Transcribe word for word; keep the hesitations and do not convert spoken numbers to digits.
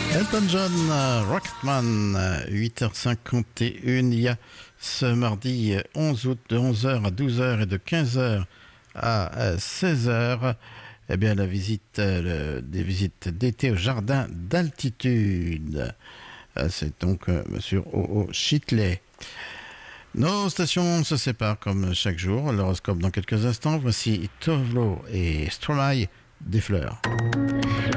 Elton John, euh, Rocketman, euh, huit heures cinquante et une, il y a ce mardi euh, onze août de onze heures à douze heures et de quinze heures à euh, seize heures, eh bien la visite, euh, le- des visites d'été au jardin d'altitude. Euh, c'est donc euh, sur au, au Chitley. Nos stations se séparent comme chaque jour. L'horoscope dans quelques instants. Voici Tovlo et Stromae, des fleurs.